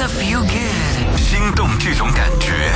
的 feel good， 心动这种感觉